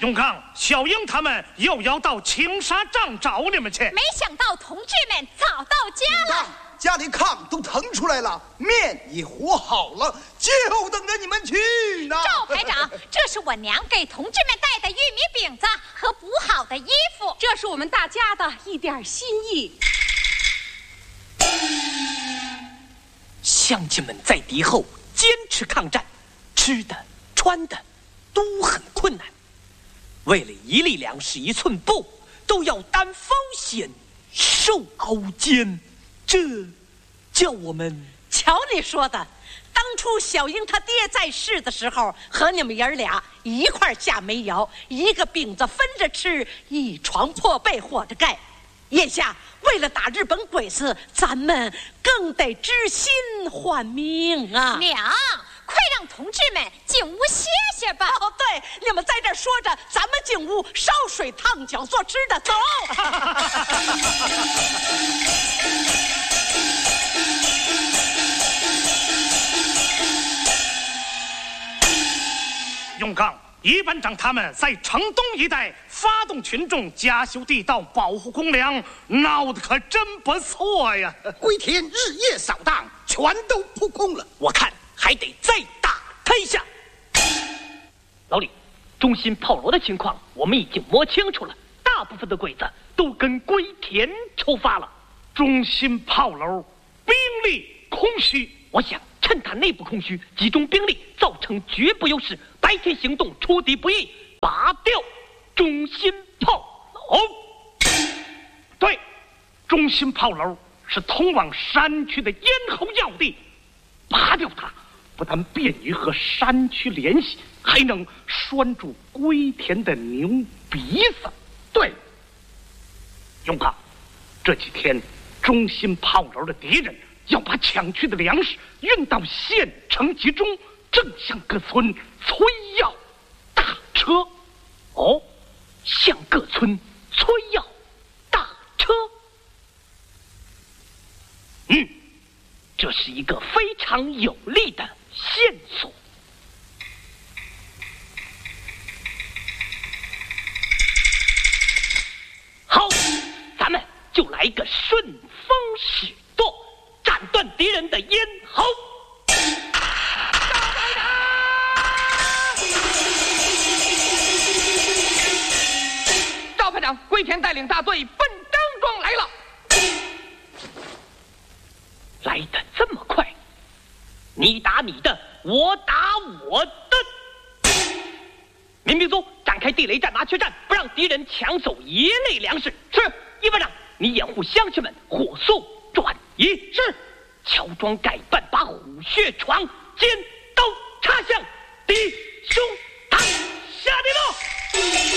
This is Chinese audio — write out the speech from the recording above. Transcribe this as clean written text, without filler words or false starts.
永刚、小英他们又要到青纱帐找你们去。 没想到同志们早到家了， 家里炕都腾出来了，面也和好了，就等着你们去呢。 赵排长，这是我娘给同志们带的玉米饼子和补好的衣服， 这是我们大家的一点心意。 乡亲们在敌后坚持抗战，吃的穿的都很困难，为了一粒粮食一寸布，都要担风险受熬煎，这叫我们瞧你说的，当初小英他爹在世的时候，和你们爷儿俩一块下煤窑，一个饼子分着吃，一床破被活着盖。眼下为了打日本鬼子，咱们更得知心换命啊！ 娘，快让同志们进屋歇歇吧。 哦，对，你们在这说着，咱们进屋烧水烫脚做吃的，走。 永刚、一班长他们在城东一带发动群众加修地道，保护公粮，闹得可真不错呀！ 归田日夜扫荡，全都扑空了。 我看还得再打他一下。老李，中心炮楼的情况我们已经摸清楚了，大部分的鬼子都跟归田出发了。 中心炮楼兵力空虚， 我想趁他内部空虚，集中兵力，造成局部优势，白天行动出敌不意，拔掉中心炮楼。 对，中心炮楼是通往山区的咽喉要地，拔掉它不但便于和山区联系，还能拴住归田的牛鼻子。对，永康，这几天中心炮楼的敌人要把抢去的粮食运到县城集中，正向各村催要大车。 哦，向各村催要大车。这是一个非常有力的线索。好，咱们就来个顺风使舵，斩断敌人的咽喉。 赵排长，归田带领大队奔张庄来了。 来得这么快，你打你的，我打我的。民兵组展开地雷战、麻雀战，不让敌人抢走一类粮食。是，一班长，你掩护乡亲们火速转移。是，乔装改扮，把虎穴闯，尖刀插向敌胸膛，下地喽！